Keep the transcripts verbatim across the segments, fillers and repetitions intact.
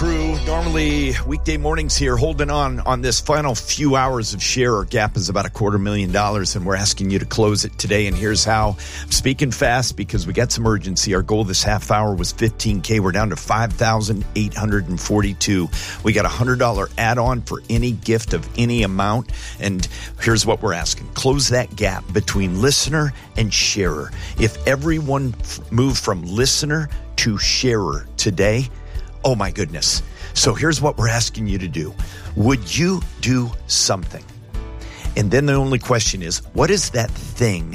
Crew. Normally weekday mornings here, holding on on this final few hours of share. Our gap is about a quarter million dollars, and we're asking you to close it today. And here's how. I'm speaking fast because we got some urgency. Our goal this half hour was fifteen K. We're down to five thousand eight hundred forty-two. We got a one hundred dollars add-on for any gift of any amount. And here's what we're asking. Close that gap between listener and sharer. If everyone f- moved from listener to sharer today, oh my goodness. So here's what we're asking you to do. Would you do something? And then the only question is, what is that thing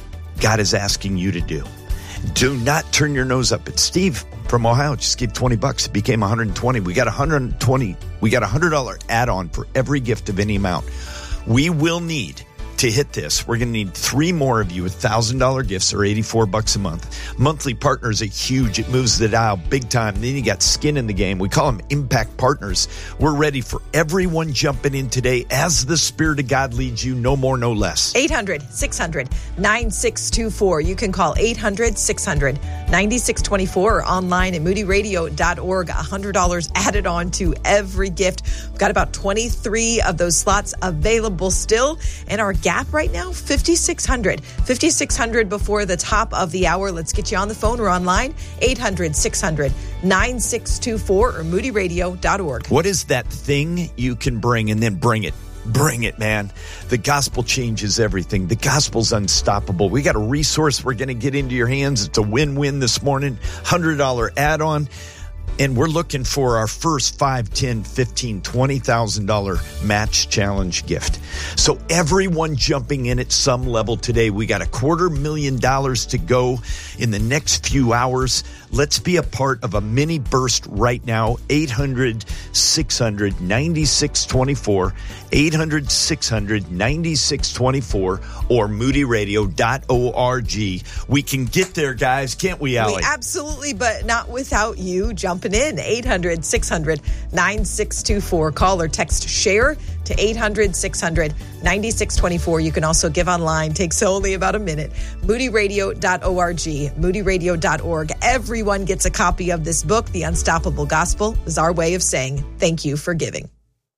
God is asking you to do? Do not turn your nose up at Steve from Ohio. Just gave twenty bucks. It became one hundred twenty. We got one hundred twenty. We got a one hundred dollars add-on for every gift of any amount. We will need to hit this. We're going to need three more of you with one thousand dollars gifts or eighty-four bucks a month. Monthly partners are huge. It moves the dial big time. Then you got skin in the game. We call them impact partners. We're ready for everyone jumping in today as the Spirit of God leads you. No more, no less. eight hundred, six hundred, nine six two four. You can call eight hundred, six hundred, nine six two four or online at moody radio dot org. one hundred dollars added on to every gift. We've got about twenty-three of those slots available still. And our gap right now, fifty-six hundred. fifty-six hundred before the top of the hour. Let's get you on the phone or online. eight hundred, six hundred, nine six two four or moody radio dot org. What is that thing you can bring, and then bring it? Bring it, man. The gospel changes everything. The gospel's unstoppable. We got a resource we're going to get into your hands. It's a win-win this morning. one hundred dollars add-on. And we're looking for our first five, ten, fifteen, twenty thousand dollars match challenge gift. So everyone jumping in at some level today. We got a quarter million dollars to go in the next few hours. Let's be a part of a mini burst right now. eight hundred, six hundred, nine six two four. eight hundred, six hundred, nine six two four or moody radio dot org. We can get there, guys, can't we, Allie? We absolutely, but not without you jumping in. eight hundred, six hundred, nine six two four. Call or text SHARE to eight hundred, six hundred, nine six two four. You can also give online. Takes only about a minute. moody radio dot org. moody radio dot org. Everyone gets a copy of this book. The Unstoppable Gospel is our way of saying thank you for giving.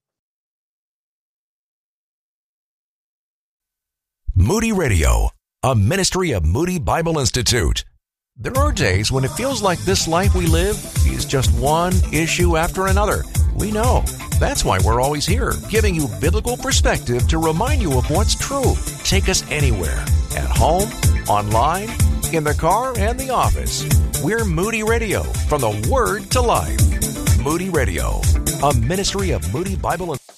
Moody Radio, a ministry of Moody Bible Institute. There are days when it feels like this life we live is just one issue after another. We know. That's why we're always here, giving you biblical perspective to remind you of what's true. Take us anywhere, at home, online, in the car, and the office. We're Moody Radio, from the Word to Life. Moody Radio, a ministry of Moody Bible Institute.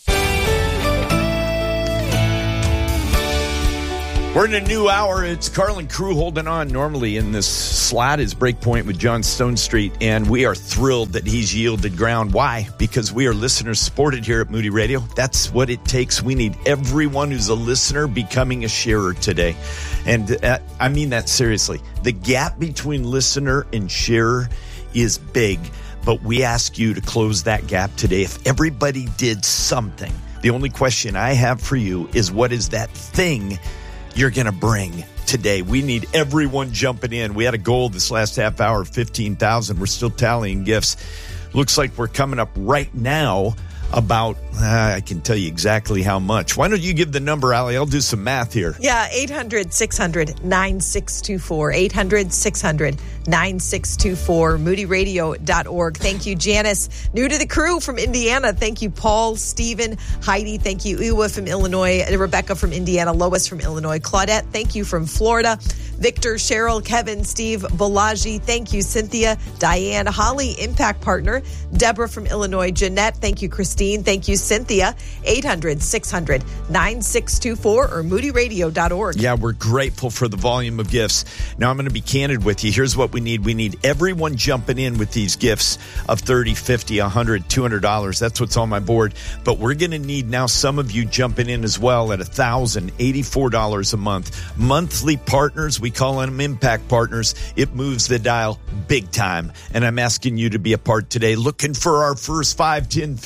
We're in a new hour. It's Carlin Crew holding on. Normally in this slot is Breakpoint with John Stone Street, and we are thrilled that he's yielded ground. Why? Because we are listeners supported here at Moody Radio. That's what it takes. We need everyone who's a listener becoming a sharer today. And uh, I mean that seriously. The gap between listener and sharer is big, but we ask you to close that gap today. If everybody did something, the only question I have for you is, what is that thing you're going to bring today? We need everyone jumping in. We had a goal this last half hour of fifteen thousand. We're still tallying gifts. Looks like we're coming up right now about, uh, I can tell you exactly how much. Why don't you give the number, Allie? I'll do some math here. Yeah, eight hundred, six hundred, nine six two four. eight hundred, six hundred, nine six two four. moody radio dot org. Thank you, Janice. New to the crew from Indiana. Thank you, Paul, Stephen, Heidi. Thank you, Iwa from Illinois. Rebecca from Indiana. Lois from Illinois. Claudette, thank you from Florida. Victor, Cheryl, Kevin, Steve, Balaji. Thank you, Cynthia, Diane, Holly, Impact Partner. Deborah from Illinois. Jeanette, thank you, Christine. Thank you, Cynthia. eight hundred, six hundred, nine six two four or moody radio dot org. Yeah, we're grateful for the volume of gifts. Now, I'm going to be candid with you. Here's what we need. We need everyone jumping in with these gifts of thirty, fifty, one hundred, two hundred dollars. That's what's on my board. But we're going to need now some of you jumping in as well at one thousand eighty-four dollars a month. Monthly partners, we call them impact partners. It moves the dial big time. And I'm asking you to be a part today. Looking for our first five, ten, fifteen,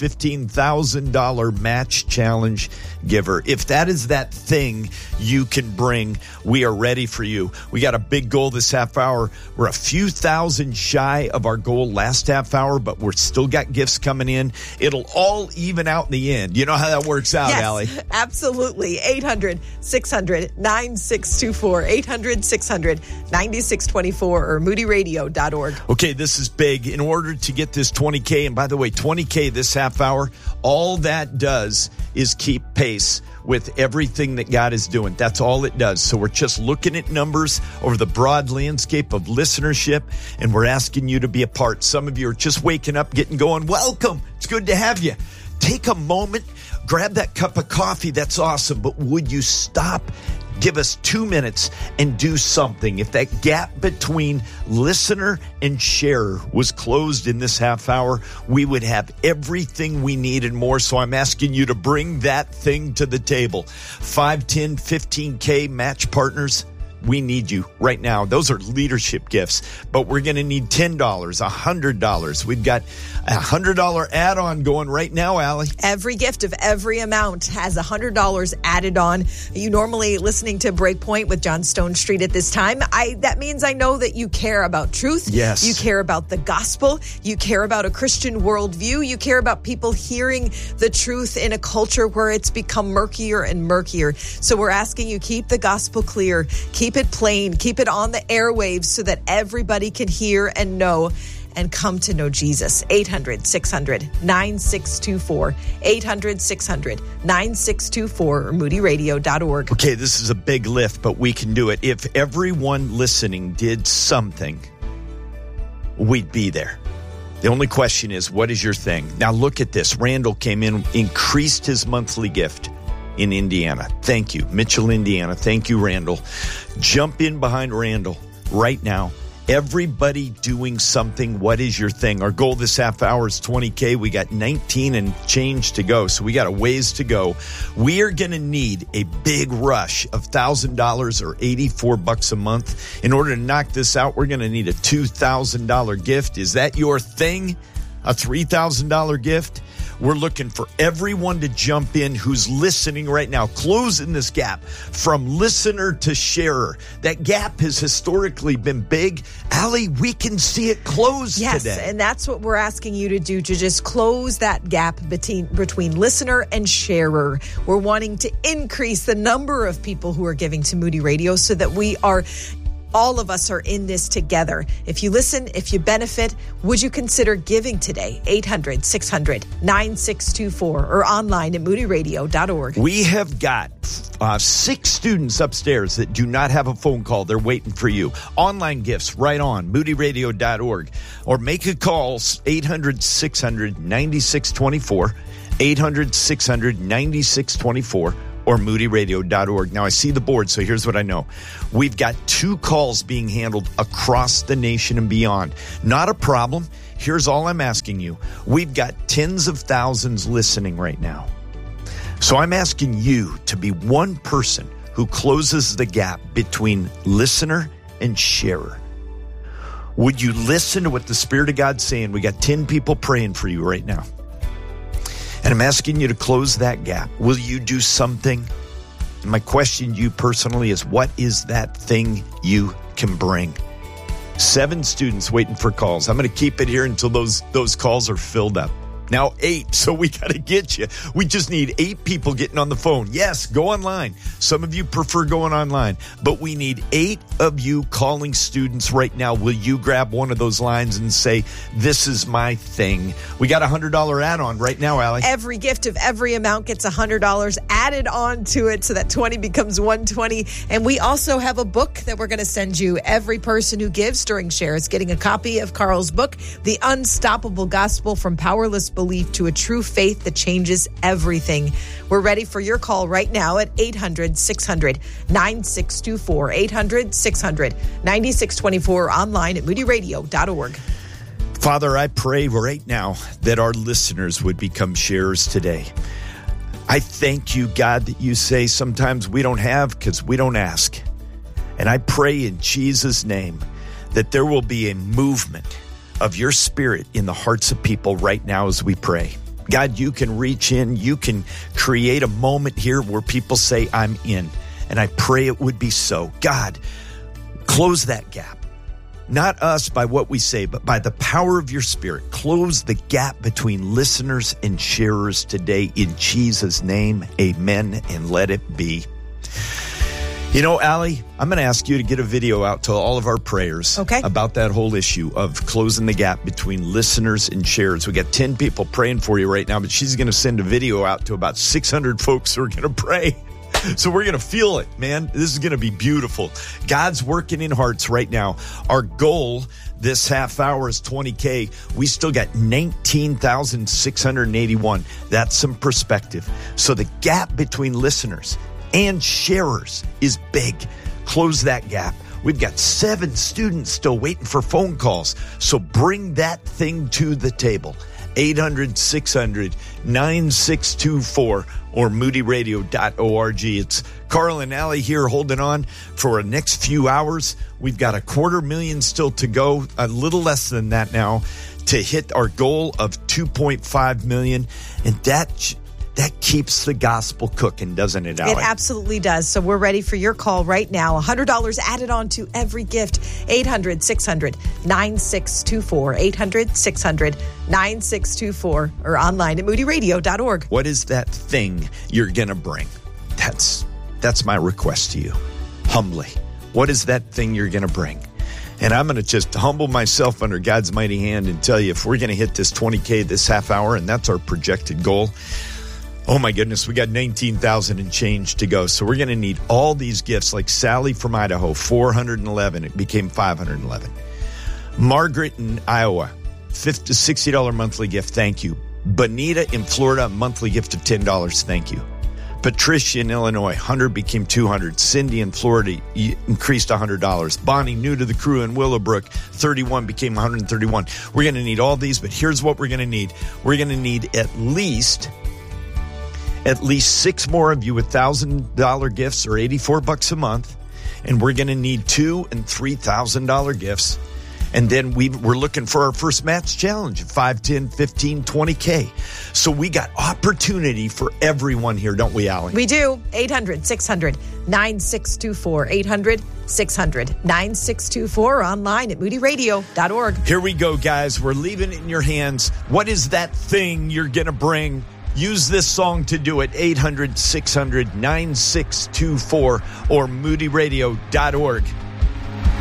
one thousand dollars match challenge giver. If that is that thing you can bring, we are ready for you. We got a big goal this half hour. We're a few thousand shy of our goal last half hour, but we're still got gifts coming in. It'll all even out in the end. You know how that works out, yes, Allie? Absolutely. eight hundred, six hundred, nine six two four. eight hundred, six hundred, nine six two four or moody radio dot org. Okay, this is big. In order to get this twenty K, and by the way, twenty K this half hour, all that does is keep pace with everything that God is doing. That's all it does. So we're just looking at numbers over the broad landscape of listenership, and we're asking you to be a part. Some of you are just waking up, getting going. Welcome. It's good to have you. Take a moment, grab that cup of coffee. That's awesome. But would you stop? Give us two minutes and do something. If that gap between listener and sharer was closed in this half hour, we would have everything we need and more. So I'm asking you to bring that thing to the table. five, ten, fifteen K match partners. We need you right now. Those are leadership gifts, but we're going to need ten dollars, one hundred dollars. We've got a one hundred dollars add-on going right now, Allie. Every gift of every amount has one hundred dollars added on. You normally listening to Breakpoint with John Stone Street at this time. I That means I know that you care about truth. Yes. You care about the gospel. You care about a Christian worldview. You care about people hearing the truth in a culture where it's become murkier and murkier. So we're asking you, keep the gospel clear. Keep it plain. Keep it on the airwaves so that everybody can hear and know and come to know Jesus. eight hundred, six hundred, nine six two four. eight hundred, six hundred, nine six two four or moody radio dot org. Okay, this is a big lift, but we can do it. If everyone listening did something, we'd be there. The only question is, what is your thing? Now look at this. Randall came in, increased his monthly gift in Indiana. Thank you. Mitchell, Indiana. Thank you, Randall. Jump in behind Randall right now. Everybody doing something. What is your thing? Our goal this half hour is twenty K. We got nineteen and change to go, so we got a ways to go. We are going to need a big rush of one thousand dollars or eighty-four bucks a month. In order to knock this out, we're going to need a two thousand dollars gift. Is that your thing? A three thousand dollars gift? We're looking for everyone to jump in who's listening right now, closing this gap from listener to sharer. That gap has historically been big. Allie, we can see it close yes, today. Yes, and that's what we're asking you to do, to just close that gap between, between listener and sharer. We're wanting to increase the number of people who are giving to Moody Radio so that we are... all of us are in this together. If you listen, if you benefit, would you consider giving today? eight hundred, six hundred, nine six two four or online at moody radio dot org. We have got uh, six students upstairs that do not have a phone call. They're waiting for you. Online gifts right on moody radio dot org or make a call eight hundred, six hundred, nine six two four, eight hundred, six hundred, nine six two four. or moody radio dot org. Now, I see the board, so here's what I know. We've got two calls being handled across the nation and beyond. Not a problem. Here's all I'm asking you. We've got tens of thousands listening right now. So I'm asking you to be one person who closes the gap between listener and sharer. Would you listen to what the Spirit of God's saying? We got ten people praying for you right now. And I'm asking you to close that gap. Will you do something? And my question to you personally is, what is that thing you can bring? Seven students waiting for calls. I'm going to keep it here until those, those calls are filled up. Now eight, so we got to get you. We just need eight people getting on the phone. Yes, go online. Some of you prefer going online, but we need eight of you calling students right now. Will you grab one of those lines and say, this is my thing? We got a one hundred dollars add-on right now, Allie. Every gift of every amount gets one hundred dollars added on to it so that twenty becomes one hundred twenty. And we also have a book that we're going to send you. Every person who gives during share is getting a copy of Carl's book, The Unstoppable Gospel from Powerless Belief to a True Faith That Changes Everything. We're ready for your call right now at eight hundred, six hundred, nine six two four, eight hundred, six hundred, nine six two four, online at moody radio dot org. Father, I pray right now that our listeners would become sharers today. I thank you, God, that you say sometimes we don't have because we don't ask. And I pray in Jesus' name that there will be a movement of your Spirit in the hearts of people right now as we pray. God, you can reach in. You can create a moment here where people say, I'm in. And I pray it would be so. God, close that gap. Not us by what we say, but by the power of your Spirit. Close the gap between listeners and sharers today. In Jesus' name, amen, and let it be. You know, Allie, I'm going to ask you to get a video out to all of our prayers okay. about that whole issue of closing the gap between listeners and sharers. We got ten people praying for you right now, but she's going to send a video out to about six hundred folks who are going to pray. So we're going to feel it, man. This is going to be beautiful. God's working in hearts right now. Our goal this half hour is twenty K. We still got nineteen thousand six hundred eighty-one. That's some perspective. So the gap between listeners and sharers is big. Close that gap. We've got seven students still waiting for phone calls. So bring that thing to the table. eight hundred, six hundred, nine six two four or moody radio dot org. It's Carl and Allie here holding on for the next few hours. We've got a quarter million still to go, a little less than that now, to hit our goal of two point five million. And that That keeps the gospel cooking, doesn't it, Allie? It absolutely does. So we're ready for your call right now. one hundred dollars added on to every gift. eight hundred, six hundred, nine six two four. eight hundred, six hundred, nine six two four or online at moody radio dot org. What is that thing you're going to bring? That's that's my request to you. Humbly. What is that thing you're going to bring? And I'm going to just humble myself under God's mighty hand and tell you, if we're going to hit this twenty K this half hour, and that's our projected goal, oh my goodness, we got nineteen thousand and change to go. So we're going to need all these gifts, like Sally from Idaho, four hundred eleven. It became five hundred eleven. Margaret in Iowa, fifty, sixty dollars monthly gift. Thank you. Bonita in Florida, monthly gift of ten dollars. Thank you. Patricia in Illinois, one hundred became two hundred. Cindy in Florida increased one hundred dollars. Bonnie, new to the crew in Willowbrook, thirty-one became one hundred thirty-one. We're going to need all these, but here's what we're going to need. We're going to need at least... At least six more of you with one thousand dollars gifts or eighty-four bucks a month. And we're going to need two and three thousand dollars gifts. And then we, we're looking for our first match challenge at five, ten, fifteen, twenty K. So we got opportunity for everyone here, don't we, Allie? We do. eight hundred, six hundred, nine six two four. eight hundred, six hundred, nine six two four or online at moody radio dot org. Here we go, guys. We're leaving it in your hands. What is that thing you're going to bring? Use this song to do it. eight hundred, six hundred, nine six two four or moody radio dot org.